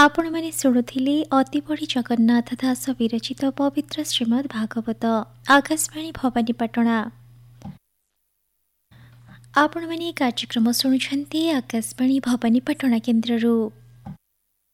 ଆପଣମାନେ ଶୁଣୁଥିଲେ ଅତିବଡ଼ି ଜଗନ୍ନାଥ ଦାସ ବିରଚିତ ପବିତ୍ର ଶ୍ରୀମଦ୍ ଭାଗବତ। ଆକାଶବାଣୀ ଭବାନୀପାଟଣା। ଆପଣମାନେ କାର୍ଯ୍ୟକ୍ରମ ଶୁଣୁଛନ୍ତି ଆକାଶବାଣୀ ଭବାନୀପାଟଣା କେନ୍ଦ୍ରରୁ।